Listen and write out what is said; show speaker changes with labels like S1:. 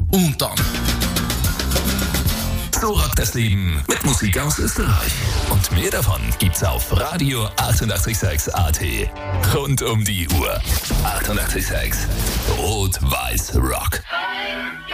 S1: und dann. So rockt das Leben mit Musik aus Österreich. Und mehr davon gibt's auf Radio 886 AT. Rund um die Uhr. 886 Rot-Weiß Rock.